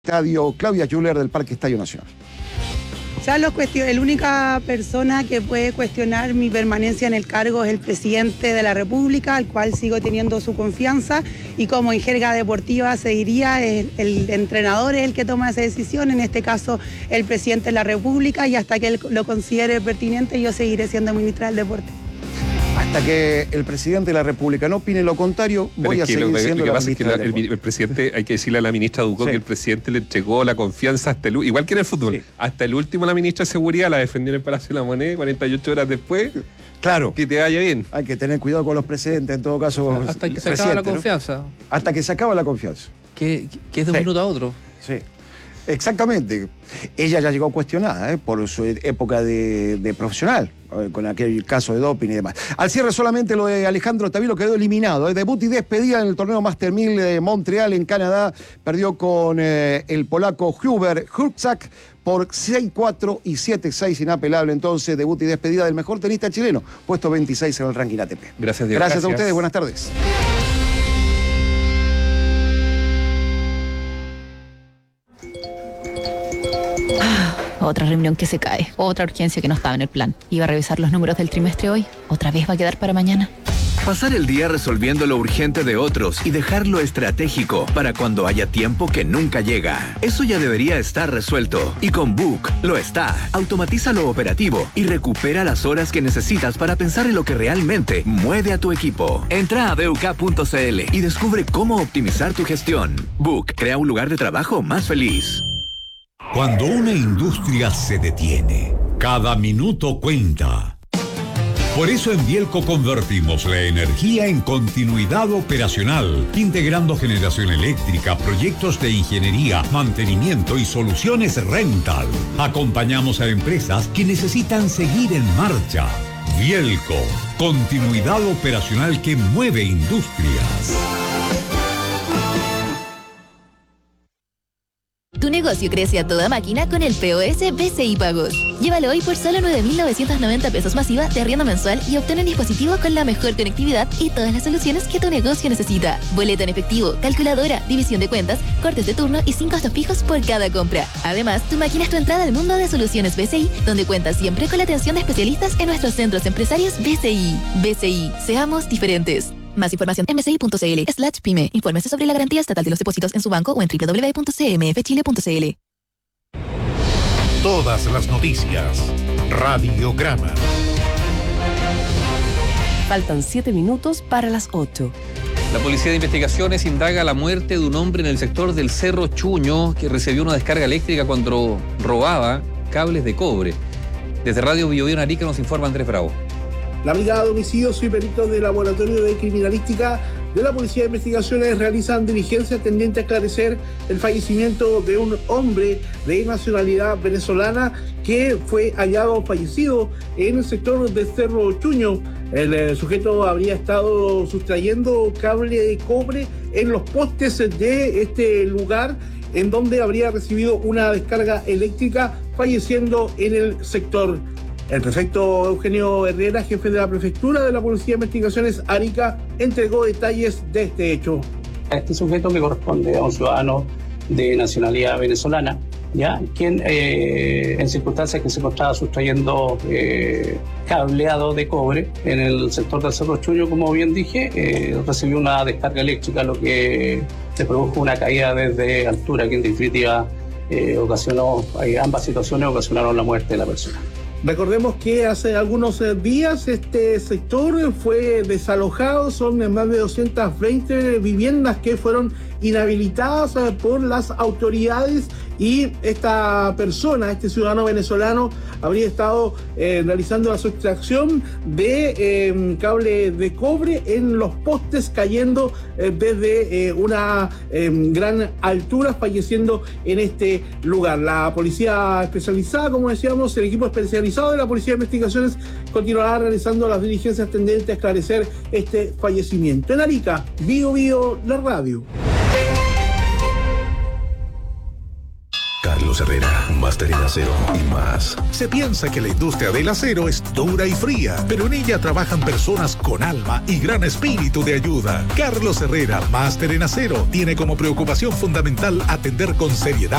Estadio Claudia Yuller del Parque Estadio Nacional. Ya la única persona que puede cuestionar mi permanencia en el cargo es el presidente de la República, al cual sigo teniendo su confianza, y como en jerga deportiva se diría, el entrenador es el que toma esa decisión, en este caso el presidente de la República, y hasta que él lo considere pertinente yo seguiré siendo ministra del Deporte. Hasta que el presidente de la República no opine lo contrario, voy a seguir siendo la ministra del Deporte. El presidente, hay que decirle a la ministra Ducó que el presidente le entregó la confianza hasta el igual que en el fútbol, hasta el último la ministra de Seguridad la defendió en el Palacio de la Moneda, 48 horas después. Claro. Que te vaya bien. Hay que tener cuidado con los presidentes, en todo caso. Hasta que se acaba la confianza. ¿No? Hasta que se acaba la confianza. Que es de un minuto a otro. Sí. Exactamente. Ella ya llegó cuestionada por su época de profesional, con aquel caso de doping y demás. Al cierre solamente lo de Alejandro Tavilo quedó eliminado. Debut y despedida en el torneo Master 1000 de Montreal en Canadá. Perdió con el polaco Hubert Hurkacz por 6-4 y 7-6 inapelable. Entonces, debut y despedida del mejor tenista chileno, puesto 26 en el ranking ATP. Gracias, Diego. Gracias a ustedes, buenas tardes. Otra reunión que se cae, otra urgencia que no estaba en el plan. Iba a revisar los números del trimestre hoy, otra vez va a quedar para mañana. Pasar el día resolviendo lo urgente de otros y dejar lo estratégico para cuando haya tiempo que nunca llega. Eso ya debería estar resuelto. Y con Book lo está. Automatiza lo operativo y recupera las horas que necesitas para pensar en lo que realmente mueve a tu equipo. Entra a BUK.cl y descubre cómo optimizar tu gestión. Book crea un lugar de trabajo más feliz. Cuando una industria se detiene, cada minuto cuenta. Por eso en Bielco convertimos la energía en continuidad operacional, integrando generación eléctrica, proyectos de ingeniería, mantenimiento y soluciones rental. Acompañamos a empresas que necesitan seguir en marcha. Bielco, continuidad operacional que mueve industrias. Tu negocio crece a toda máquina con el POS BCI Pagos. Llévalo hoy por solo 9.990 pesos masiva de arriendo mensual y obtén un dispositivo con la mejor conectividad y todas las soluciones que tu negocio necesita. Boleta en efectivo, calculadora, división de cuentas, cortes de turno y 5 costos fijos por cada compra. Además, tu máquina es tu entrada al mundo de soluciones BCI, donde cuentas siempre con la atención de especialistas en nuestros centros empresarios BCI. BCI, seamos diferentes. Más información en bci.cl/pyme. Infórmese sobre la garantía estatal de los depósitos en su banco o en www.cmfchile.cl. Todas las noticias. Radiograma. Faltan 7 minutos para las 8. La Policía de Investigaciones indaga la muerte de un hombre en el sector del Cerro Chuño que recibió una descarga eléctrica cuando robaba cables de cobre. Desde Radio Biobío en Arica nos informa Andrés Bravo. La Brigada de Homicidios y Peritos del Laboratorio de Criminalística de la Policía de Investigaciones realizan diligencias tendientes a esclarecer el fallecimiento de un hombre de nacionalidad venezolana que fue hallado fallecido en el sector del Cerro Chuño. El sujeto habría estado sustrayendo cable de cobre en los postes de este lugar, en donde habría recibido una descarga eléctrica, falleciendo en el sector. El prefecto Eugenio Herrera, jefe de la prefectura de la Policía de Investigaciones Arica, entregó detalles de este hecho. Este sujeto, que corresponde a un ciudadano de nacionalidad venezolana, ¿ya? Quien en circunstancias que se encontraba sustrayendo cableado de cobre en el sector del Cerro Chuño, como bien dije, recibió una descarga eléctrica, lo que se produjo una caída desde altura que en definitiva ocasionó, ambas situaciones ocasionaron la muerte de la persona. Recordemos que hace algunos días este sector fue desalojado, son más de 220 viviendas que fueron inhabilitadas por las autoridades, y esta persona, este ciudadano venezolano, habría estado realizando la sustracción de cable de cobre en los postes, cayendo desde una gran altura, falleciendo en este lugar. La policía especializada, como decíamos, el equipo especializado de la Policía de Investigaciones continuará realizando las diligencias tendentes a esclarecer este fallecimiento. En Arica, Bio Bio, la radio. Carlos Herrera, máster en acero y más. Se piensa que la industria del acero es dura y fría, pero en ella trabajan personas con alma y gran espíritu de ayuda. Carlos Herrera, máster en acero, tiene como preocupación fundamental atender con seriedad